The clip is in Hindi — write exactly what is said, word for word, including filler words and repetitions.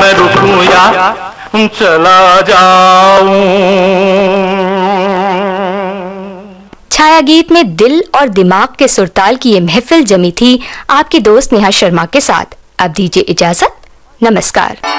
मैं रुकूं या चला जाऊं। छाया गीत में दिल और दिमाग के सुरताल की ये महफिल जमी थी आपकी दोस्त नेहा शर्मा के साथ। अब दीजिए इजाजत, नमस्कार।